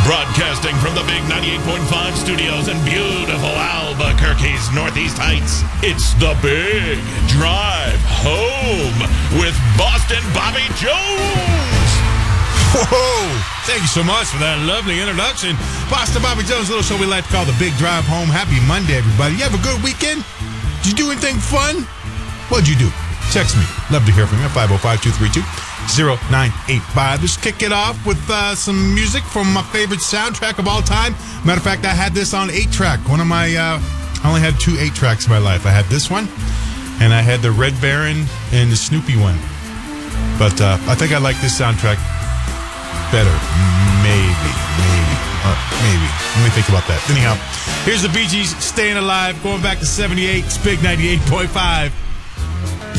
Broadcasting from the big 98.5 studios in beautiful Albuquerque's Northeast Heights, it's the Big Drive Home with Boston Bobby Jones. Whoa! Thank you so much for that lovely introduction. Boston Bobby Jones, little show we like to call the Big Drive Home. Happy Monday, everybody. You have a good weekend? Did you do anything fun? What'd you do? Text me. Love to hear from you. 505-232-0985. Just kick it off with some music from my favorite soundtrack of all time. Matter of fact, I had this on 8-track. One of my, I only had 2 8-tracks in my life. I had this one, and I had the Red Baron and the Snoopy one. But I think I like this soundtrack better. Maybe. Let me think about that. Anyhow, here's the Bee Gees, Staying Alive, going back to 78. It's Big 98.5.